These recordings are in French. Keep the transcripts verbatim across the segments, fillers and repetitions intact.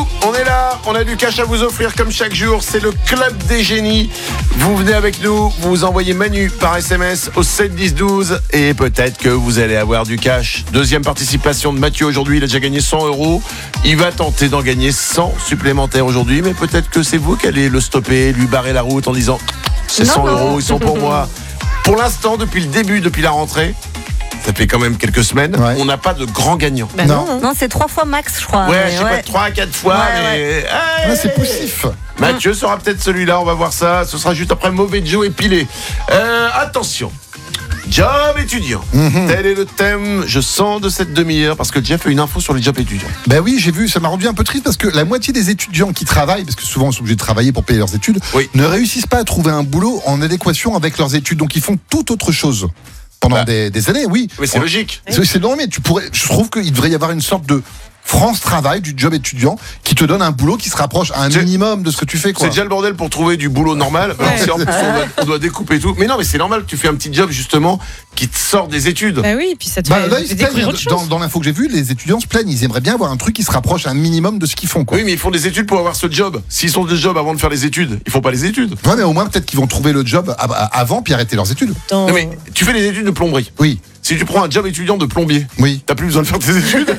nous, on est là, on a du cash à vous offrir comme chaque jour, c'est le Club des Génies. Vous venez avec nous, vous envoyez Manu par S M S au sept dix douze et peut-être que vous allez avoir du cash. Deuxième participation de Mathieu aujourd'hui, il a déjà gagné cent euros. Il va tenter d'en gagner cent supplémentaires aujourd'hui, mais peut-être que c'est vous qui allez le stopper, lui barrer la route en disant ces cent euros, ils sont pour moi. Pour l'instant, depuis le début, depuis la rentrée, ça fait quand même quelques semaines, ouais. On n'a pas de grand gagnant. Bah non. non, non, c'est trois fois max, je crois. Ouais, je sais ouais. pas, trois à quatre fois, ouais, mais... Ouais. Hey ouais, c'est poussif. Mathieu mmh. sera peut-être celui-là, on va voir ça. Ce sera juste après Mauvais Joe et Pilé. Euh, attention, job étudiant. Mmh. Tel est le thème, je sens, de cette demi-heure, parce que Jeff a une info sur les jobs étudiants. Ben oui, j'ai vu, ça m'a rendu un peu triste, parce que la moitié des étudiants qui travaillent, parce que souvent ils sont obligés de travailler pour payer leurs études, oui. ne réussissent pas à trouver un boulot en adéquation avec leurs études, donc ils font toute autre chose. Pendant bah. des, des années, oui. Mais c'est on, logique. C'est, c'est normal, mais tu pourrais, je trouve qu'il devrait y avoir une sorte de France Travail du job étudiant qui te donne un boulot qui se rapproche à un c'est, minimum de ce que tu fais, quoi. C'est déjà le bordel pour trouver du boulot normal. Ouais. Alors, en plus, on, doit, on doit découper tout. Mais non, mais c'est normal que tu fais un petit job justement qui te sort des études. Bah oui, puis ça te bah, fait, là, fait découvrir autre chose. Dans, dans l'info que j'ai vue, les étudiants se plaignent. Ils aimeraient bien avoir un truc qui se rapproche à un minimum de ce qu'ils font, quoi. Oui, mais ils font des études pour avoir ce job. S'ils sont des jobs avant de faire les études, ils font pas les études. Ouais, mais au moins peut-être qu'ils vont trouver le job avant puis arrêter leurs études. Dans... Non, mais tu fais les études de plomberie. Oui. Si tu prends un job étudiant de plombier, oui. t'as plus besoin de faire tes études.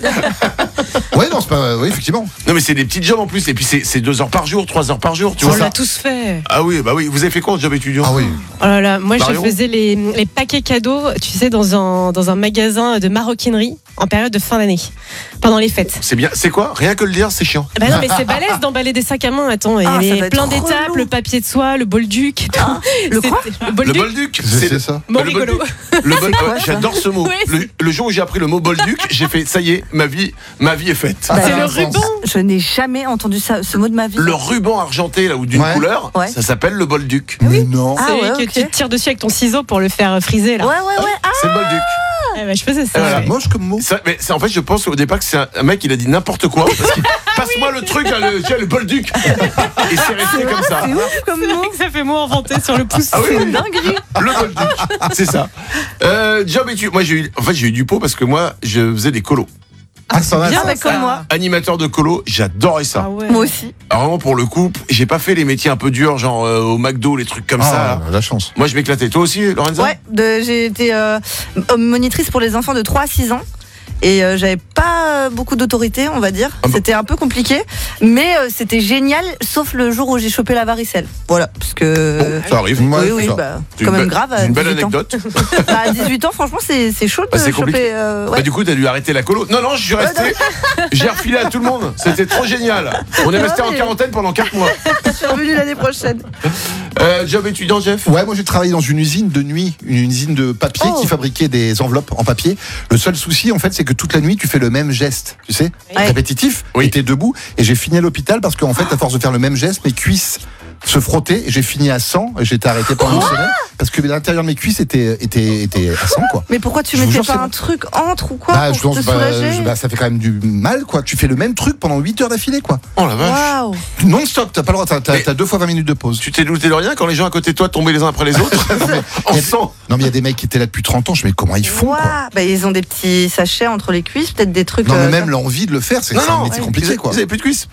Ouais, non, c'est pas. Oui, effectivement. Non, mais c'est des petits jobs en plus. Et puis c'est, c'est deux heures par jour, trois heures par jour. Tu On vois l'a ça. tous fait. Ah oui, bah oui. Vous avez fait quoi en job étudiant? Ah oui. Oh là là, moi Marion? je faisais les, les paquets cadeaux, tu sais, dans un, dans un magasin de maroquinerie en période de fin d'année, pendant les fêtes. C'est bien. C'est quoi? Rien que le dire, c'est chiant. Bah non, mais c'est balèze d'emballer des sacs à main. Attends, il ah, y avait plein d'étapes, relou. Le papier de soie, le bolduc. Ah, le quoi? Le bolduc. Le bolduc, c'est, c'est ça. Mon rigolo. Le bolduc. Ouais, j'adore ce mot. Oui, le, le jour où j'ai appris le mot bolduc, j'ai fait ça y est, ma vie, ma vie est faite. Bah, c'est le ruban. Je n'ai jamais entendu ça, ce mot de ma vie. Le ruban argenté là ou d'une ouais. couleur, ouais. ça s'appelle le bolduc. Oui. Non. C'est ah ouais, que okay. tu tires dessus avec ton ciseau pour le faire friser là. Ouais ouais ouais. Ah c'est le bolduc. Eh ben, je faisais ça. Voilà. C'est moche comme mot. Ça, mais c'est, en fait, je pense au départ que c'est un, un mec, il a dit n'importe quoi. Parce qu'il, passe-moi oui. le truc, là, le, tiens, le bolduc. Et c'est resté c'est comme vrai, ça. C'est ouf comme c'est mot. vrai que ça fait mot inventé sur le pouce. Ah oui, c'est oui. une dinguerie. Le bolduc, c'est ça. Euh, job études. Moi, j'ai eu, en fait, j'ai eu du pot parce que moi, je faisais des colos. Ah, ça va. Bien, Ça. bah, comme moi. Animateur de colo, j'adorais ça. Ah ouais. Moi aussi. Alors, vraiment, pour le coup, j'ai pas fait les métiers un peu durs, genre euh, au McDo, les trucs comme ah, ça. Là. La chance. Moi, je m'éclatais. Toi aussi, Lorenza? Ouais, de, j'ai été euh, monitrice pour les enfants de trois à six ans. Et euh, j'avais pas beaucoup d'autorité, on va dire. Ah bon. C'était un peu compliqué, mais euh, c'était génial, sauf le jour où j'ai chopé la varicelle. Voilà, parce que bon, ça arrive. Oui, oui, bah, quand même grave. C'est une belle anecdote. Bah, à dix-huit ans, franchement, c'est, c'est chaud de bah, c'est choper. Euh, ouais. Bah, du coup, t'as dû arrêter la colo. Non, non, je suis resté. J'ai refilé à tout le monde. C'était trop génial. On est resté en quarantaine pendant quatre mois. Je suis revenu l'année prochaine. Euh, job étudiant, Jeff? Ouais, moi j'ai travaillé dans une usine de nuit, une usine de papier oh. qui fabriquait des enveloppes en papier. Le seul souci, en fait, c'est que toute la nuit, tu fais le même geste, tu sais, ouais. répétitif, oui. et t'es debout. Et j'ai fini à l'hôpital parce qu'en fait, à force de faire le même geste, mes cuisses se frottaient et j'ai fini à cent. Et j'ai été arrêté pendant une semaine parce que l'intérieur de mes cuisses était, était, était à cent, quoi. Mais pourquoi tu je mettais jure, pas un truc entre ou quoi bah, pour je pense, te bah, soulager je, bah, ça fait quand même du mal, quoi. Tu fais le même truc pendant huit heures d'affilée, quoi. Oh la vache. Wow. Non-stop, t'as pas le droit, t'as, t'as, t'as deux fois vingt minutes de pause. Tu t'es douté de rien quand les gens à côté de toi tombaient les uns après les autres? On sent. Non, mais il y a des mecs qui étaient là depuis trente ans, je me dis, mais comment ils font, wow. quoi? Bah, ils ont des petits sachets entre les cuisses, peut-être des trucs. Non, mais euh, même l'envie de le faire, c'est, non, c'est un non, métier ouais. compliqué, ils, quoi. Ils avaient plus de cuisses.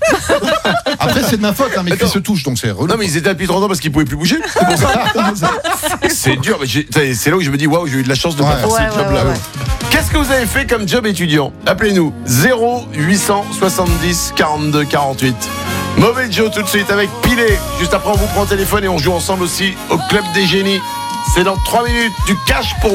Après, c'est de ma faute, hein, mes cuisses se touchent, donc c'est relou. Non, mais ils étaient là depuis trente ans parce qu'ils pouvaient plus bouger. C'est pour ça. C'est dur, mais j'ai, c'est là où je me dis, waouh, j'ai eu de la chance de ouais. pas faire ouais, ce job-là. Ouais, ouais. Qu'est-ce que vous avez fait comme job étudiant? Appelez-nous zéro huit cent soixante-dix quarante-deux quarante-huit. Mauvais Joe tout de suite avec Pilé. Juste après, on vous prend au téléphone et on joue ensemble aussi au Club des Génies. C'est dans trois minutes du cash pour